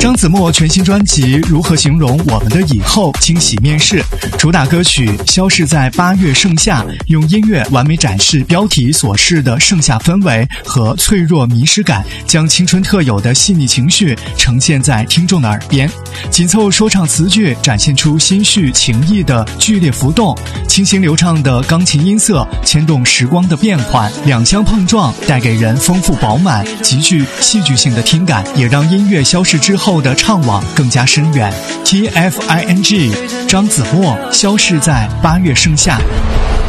张子墨全新专辑《如何形容我们的以后》惊喜面世，主打歌曲《消逝在8月盛夏》用音乐完美展示标题所示的盛夏氛围和脆弱迷失感，将青春特有的细腻情绪呈现在听众的耳边。紧凑说唱词句展现出心绪情意的剧烈浮动，清新流畅的钢琴音色牵动时光的变换，两相碰撞带给人丰富饱满极具戏剧性的听感，也让音乐消逝之后的怅惘更加深远。 TFING 张子墨消逝在8月盛夏。